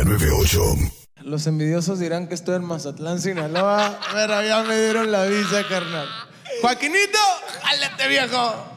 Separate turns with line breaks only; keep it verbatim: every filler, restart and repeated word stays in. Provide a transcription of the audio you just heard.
nueve ocho.
Los envidiosos dirán que estoy en Mazatlán, Sinaloa, pero ya me dieron la visa, carnal. Joaquinito, jálate, viejo.